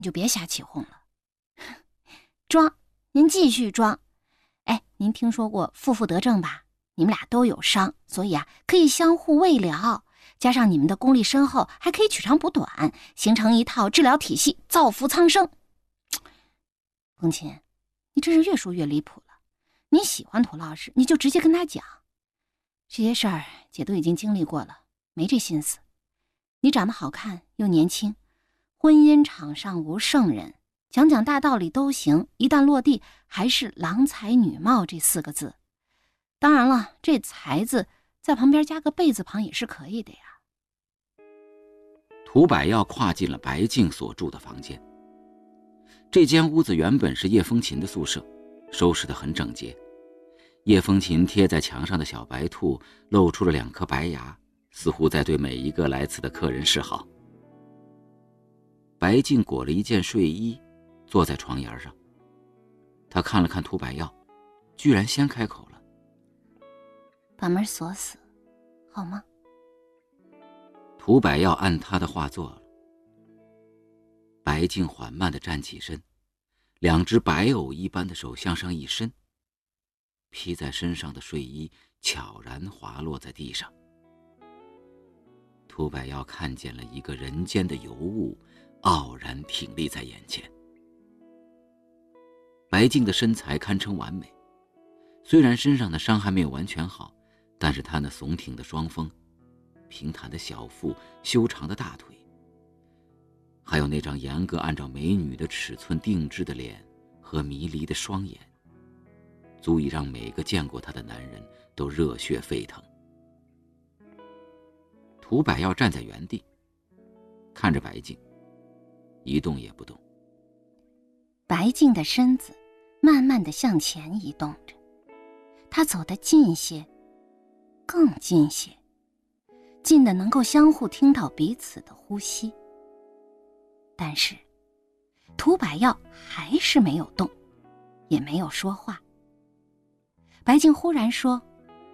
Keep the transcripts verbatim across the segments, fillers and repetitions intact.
你就别瞎起哄了。装，您继续装。哎，您听说过负负得正吧？你们俩都有伤，所以啊，可以相互慰疗，加上你们的功力深厚，还可以取长补短，形成一套治疗体系，造福苍生。风琴，你这是越说越离谱了。你喜欢涂老师，你就直接跟他讲。这些事儿姐都已经经历过了，没这心思。你长得好看又年轻，婚姻场上无圣人，讲讲大道理都行，一旦落地还是郎才女貌这四个字。当然了，这才字在旁边加个贝字旁也是可以的呀。 涂百耀跨进了白静所住的房间。这间屋子原本是叶风琴的宿舍，收拾得很整洁。叶风琴贴在墙上的小白兔露出了两颗白牙，似乎在对每一个来此的客人示好。白静裹了一件睡衣，坐在床沿上。他看了看涂百耀，居然先开口了：“ 把门锁死，好吗？” 涂百耀按他的话做了。白静缓慢地站起身，两只白藕一般的手向上一伸，披在身上的睡衣悄然滑落在地上。涂百耀看见了一个人间的尤物，傲然挺立在眼前。白静的身材堪称完美，虽然身上的伤还没有完全好，但是她那耸挺的双峰，平坦的小腹，修长的大腿，还有那张严格按照美女的尺寸定制的脸和迷离的双眼，足以让每个见过她的男人都热血沸腾。涂百耀站在原地，看着白静，一动也不动。 白静的身子慢慢地向前移动着，她走得近些，更近些，近的能够相互听到彼此的呼吸。但是涂百耀还是没有动，也没有说话。白静忽然说：“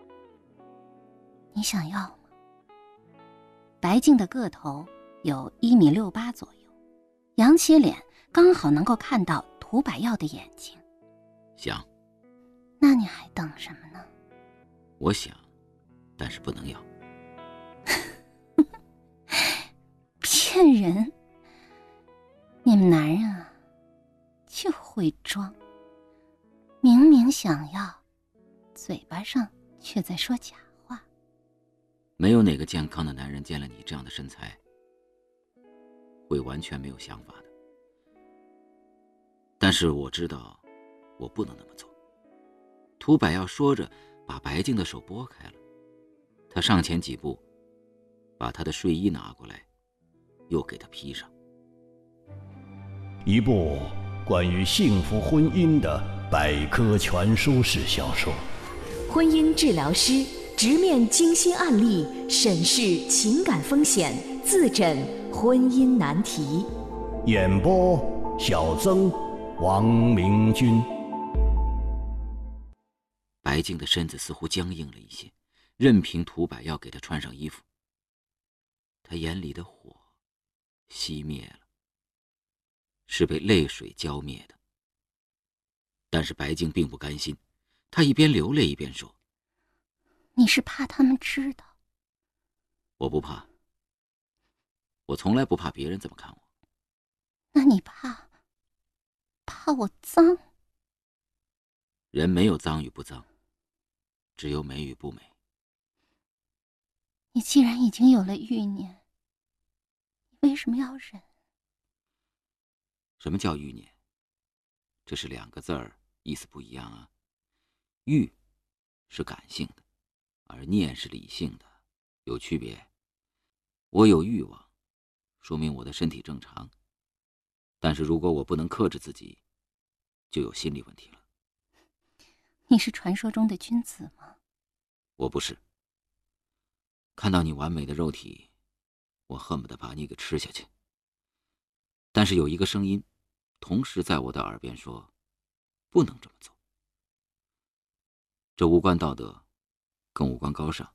你想要吗？”白静的个头有一米六八左右，扬起脸刚好能够看到涂百耀的眼睛。 想。 那你还等什么呢？ 我想，但是不能要。 骗人！你们男人啊，就会装，明明想要，嘴巴上却在说假话。 没有哪个健康的男人见了你这样的身材，会完全没有想法的。但是我知道，我不能那么做。涂百耀说着，把白静的手拨开了。他上前几步，把她的睡衣拿过来，又给她披上。 一部关于幸福婚姻的百科全书式小说。 婚姻治疗师直面精心案例，审视情感风险，自诊婚姻难题。 演播：小曾、王明君。 白静的身子似乎僵硬了一些，任凭涂百耀给她穿上衣服。她眼里的火熄灭了，是被泪水浇灭的。但是白静并不甘心，她一边流泪一边说：“ 你是怕他们知道？” 我不怕，我从来不怕别人怎么看我。 那你怕？怕我脏？ 人没有脏与不脏，只有美与不美。 你既然已经有了欲念，你为什么要忍？ 什么叫欲念？这是两个字儿，意思不一样啊。欲是感性的，而念是理性的，有区别。我有欲望，说明我的身体正常，但是如果我不能克制自己，就有心理问题了。 你是传说中的君子吗？ 我不是。看到你完美的肉体，我恨不得把你给吃下去。但是有一个声音同时在我的耳边说，不能这么做。这无关道德，更无关高尚，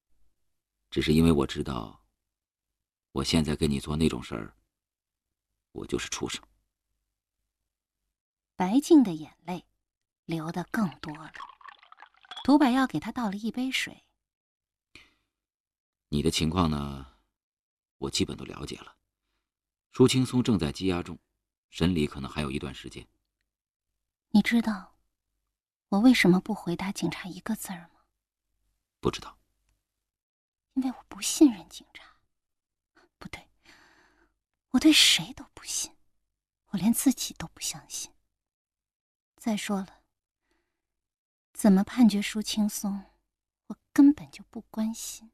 只是因为我知道，我现在跟你做那种事儿， 我就是畜生。 白静的眼泪流得更多了。涂百耀给他倒了一杯水。 你的情况呢，我基本都了解了。舒青松正在羁押中，审理可能还有一段时间。 你知道我为什么不回答警察一个字儿吗？ 不知道。 因为我不信任警察。不对，我对谁都不信，我连自己都不相信。再说了，怎么判决舒青松，我根本就不关心。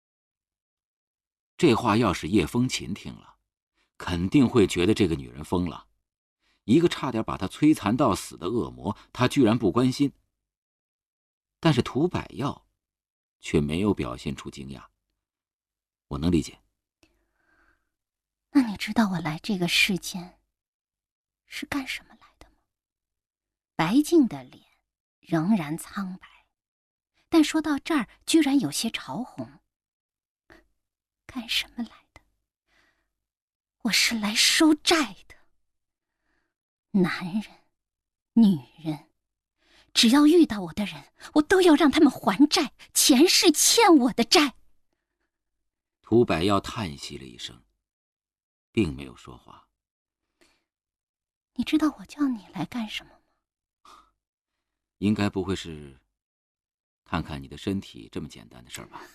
这话要是叶风琴听了，肯定会觉得这个女人疯了。一个差点把她摧残到死的恶魔，她居然不关心。但是涂百耀却没有表现出惊讶，我能理解。 那你知道我来这个世间是干什么来的吗？白静的脸仍然苍白，但说到这儿居然有些潮红。干什么来的？我是来收债的。男人，女人，只要遇到我的人，我都要让他们还债，前世欠我的债。 涂百耀叹息了一声，并没有说话。 你知道我叫你来干什么吗？ 应该不会是看看你的身体这么简单的事儿吧？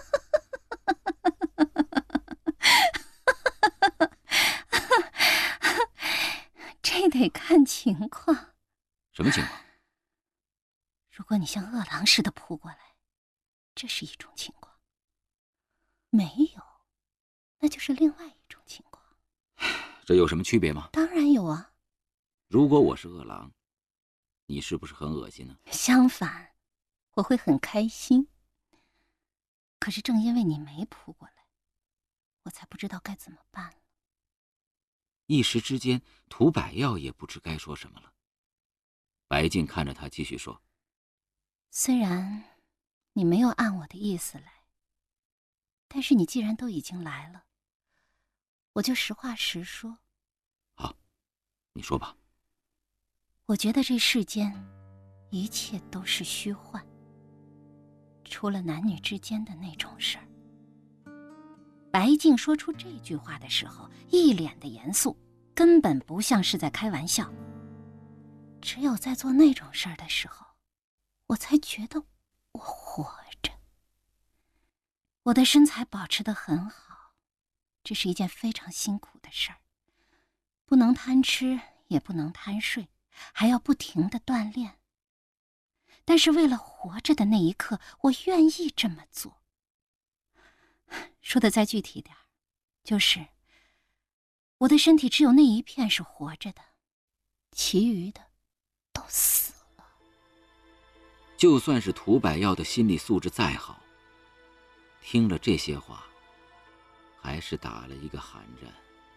这得看情况。 什么情况？ 如果你像饿狼似的扑过来，这是一种情况；没有，那就是另外一种情况。 这有什么区别吗？ 当然有啊。 如果我是饿狼，你是不是很恶心呢？ 相反，我会很开心。可是正因为你没扑过来，我才不知道该怎么办了。 一时之间，涂百耀也不知该说什么了。白静看着他继续说： 虽然你没有按我的意思来，但是你既然都已经来了，我就实话实说。 好，你说吧。 我觉得这世间一切都是虚幻，除了男女之间的那种事儿。白静说出这句话的时候，一脸的严肃，根本不像是在开玩笑。只有在做那种事儿的时候，我才觉得我活着。我的身材保持得很好，这是一件非常辛苦的事儿，不能贪吃，也不能贪睡，还要不停地锻炼。但是为了活着的那一刻，我愿意这么做。说的再具体点，就是我的身体只有那一片是活着的，其余的都死了。 就算是涂百耀的心理素质再好，听了这些话，还是打了一个寒战。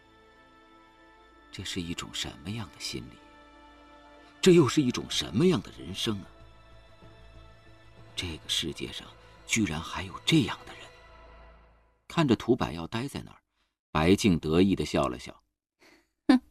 这是一种什么样的心理？这又是一种什么样的人生啊？这个世界上居然还有这样的人。看着涂百耀呆在那儿，白静得意地笑了笑。 哼，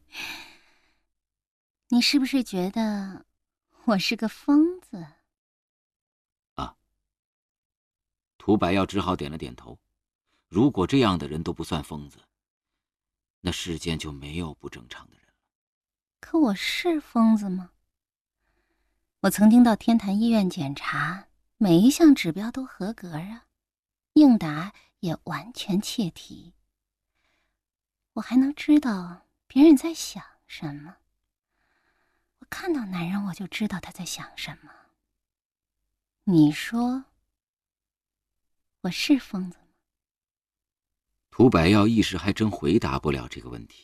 你是不是觉得我是个疯子？ 啊。涂百耀只好点了点头。如果这样的人都不算疯子，那世间就没有不正常的人了。 可我是疯子吗？我曾经到天坛医院检查，每一项指标都合格啊，应答也完全切题。我还能知道别人在想什么。我看到男人，我就知道他在想什么。你说我是疯子吗？ 涂百耀一时还真回答不了这个问题。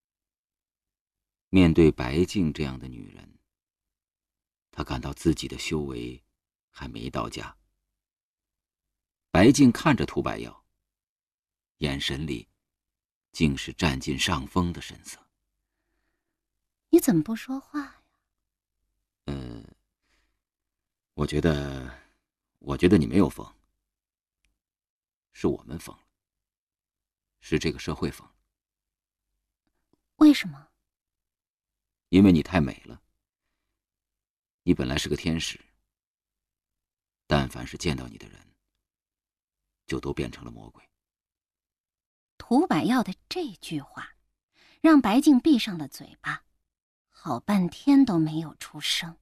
面对白静这样的女人，他感到自己的修为还没到家。白静看着涂百耀，眼神里竟是占尽上风的神色。 你怎么不说话呀？ 呃，我觉得，我觉得你没有疯，是我们疯了，是这个社会疯了。 为什么？ 因为你太美了。你本来是个天使，但凡是见到你的人，就都变成了魔鬼。 涂百药的这句话让白净闭上了嘴巴，好半天都没有出声。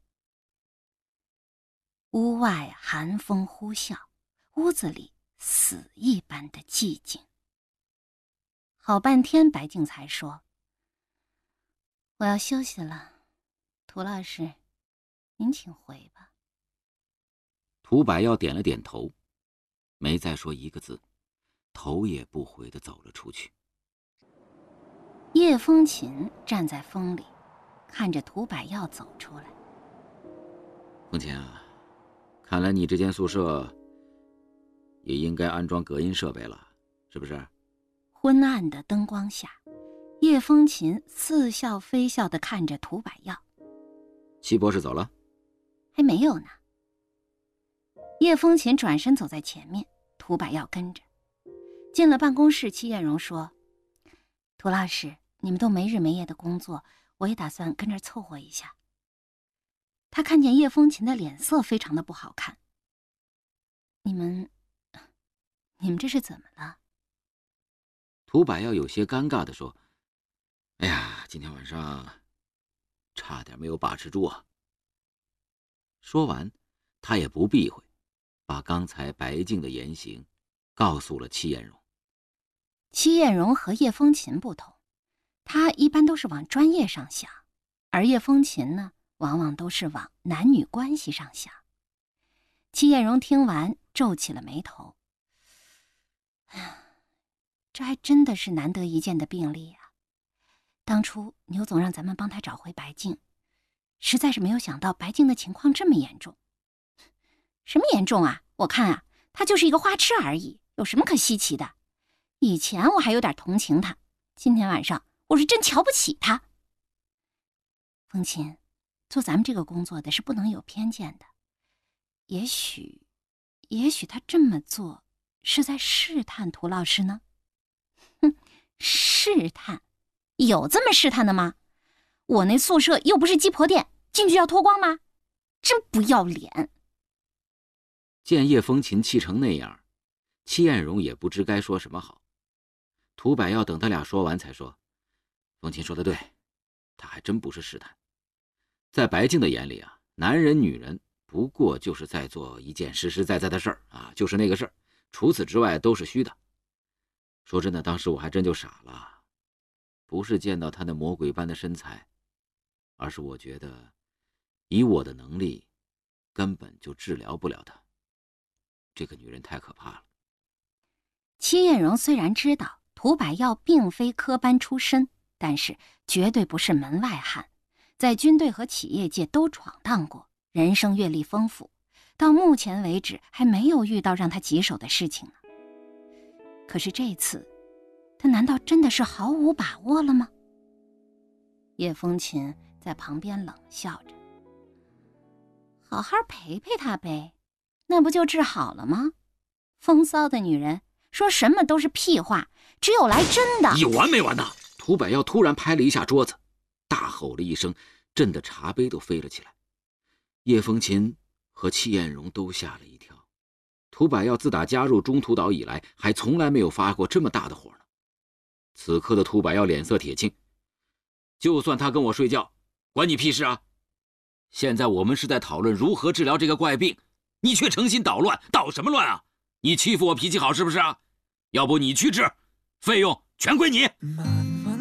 屋外寒风呼啸，屋子里死一般的寂静。好半天白净才说：我要休息了，涂老师，您请回吧。 涂百药点了点头，没再说一个字，头也不回地走了出去。 叶风琴站在风里，看着涂百药走出来。 风琴啊，看来你这间宿舍也应该安装隔音设备了，是不是？ 昏暗的灯光下，叶风琴似笑非笑地看着涂百药。 戚博士走了？ 还没有呢。叶风琴转身走在前面，涂百药跟着。进了办公室，戚艳荣说：涂老师，你们都没日没夜的工作，我也打算跟着凑合一下。他看见叶风琴的脸色非常的不好看。你们你们这是怎么了？ 涂百药有些尴尬地说：哎呀，今天晚上差点没有把持住啊。说完，他也不避讳，把刚才白净的言行告诉了戚艳荣。 戚艳荣和叶风琴不同，她一般都是往专业上想，而叶风琴呢，往往都是往男女关系上想。戚艳荣听完皱起了眉头。哎呀，这还真的是难得一见的病例啊！当初牛总让咱们帮他找回白净，实在是没有想到白净的情况这么严重。什么严重啊？我看啊，他就是一个花痴而已，有什么可稀奇的？以前我还有点同情他，今天晚上我是真瞧不起他。风琴，做咱们这个工作的是不能有偏见的。也许，也许他这么做是在试探涂老师呢？哼，试探？有这么试探的吗？我那宿舍又不是鸡婆店，进去要脱光吗？真不要脸！ 见叶风琴气成那样，戚艳荣也不知该说什么好。涂百药等他俩说完才说：风琴说的对，他还真不是试探。在白净的眼里啊，男人女人不过就是在做一件实实在在的事儿啊，就是那个事儿，除此之外都是虚的。说真的，当时我还真就傻了，不是见到他那魔鬼般的身材，而是我觉得以我的能力根本就治疗不了他。这个女人太可怕了。 戚艳荣虽然知道涂百药并非科班出身，但是绝对不是门外汉，在军队和企业界都闯荡过，人生阅历丰富，到目前为止还没有遇到让他棘手的事情呢。可是这次，他难道真的是毫无把握了吗？叶风琴在旁边冷笑着：好好陪陪他呗，那不就治好了吗？风骚的女人说什么都是屁话，只有来真的。 有完没完呐！涂百药突然拍了一下桌子，大吼了一声，震得茶杯都飞了起来。叶风琴和戚艳荣都吓了一跳。涂百药自打加入中途岛以来，还从来没有发过这么大的火呢。此刻的涂百药脸色铁青，就算他跟我睡觉，关你屁事啊！现在我们是在讨论如何治疗这个怪病，你却诚心捣乱，捣什么乱啊？你欺负我脾气好是不是啊？要不你去治，费用全归你。